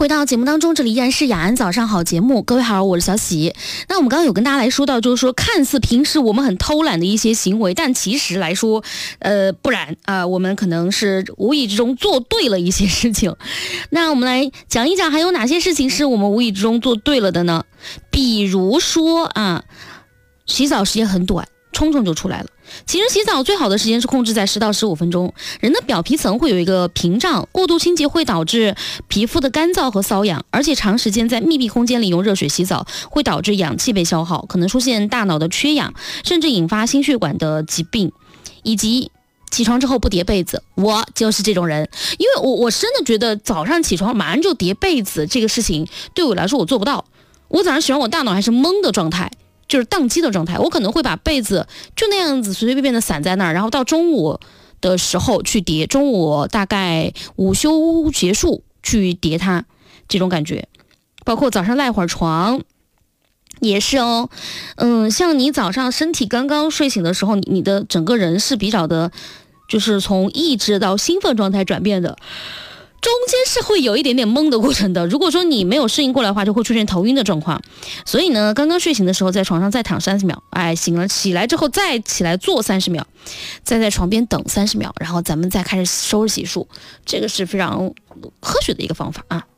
回到节目当中，这里依然是雅安早上好节目。各位好，我是小喜。那我们刚刚有跟大家来说到，就是说看似平时我们很偷懒的一些行为，但其实来说不然我们可能是无意之中做对了一些事情。那我们来讲一讲还有哪些事情是我们无意之中做对了的呢？比如说洗澡时间很短，冲冲就出来了。其实洗澡最好的时间是控制在10到15分钟。人的表皮层会有一个屏障，过度清洁会导致皮肤的干燥和瘙痒，而且长时间在密闭空间里用热水洗澡会导致氧气被消耗，可能出现大脑的缺氧，甚至引发心血管的疾病。以及起床之后不叠被子，我就是这种人。因为我真的觉得早上起床马上就叠被子这个事情对我来说我做不到。我早上起床我大脑还是懵的状态，就是宕机的状态，我可能会把被子就那样子随随便便的散在那儿，然后到中午的时候去叠，中午大概午休结束去叠它，这种感觉。包括早上赖会儿床也是哦。像你早上身体刚刚睡醒的时候，你的整个人是比较的，就是从抑制到兴奋状态转变的，中间是会有一点点懵的过程的。如果说你没有适应过来的话，就会出现头晕的状况。所以呢，刚刚睡醒的时候在床上再躺30秒，醒了起来之后再起来坐30秒，再在床边等30秒，然后咱们再开始收拾洗漱，这个是非常科学的一个方法啊。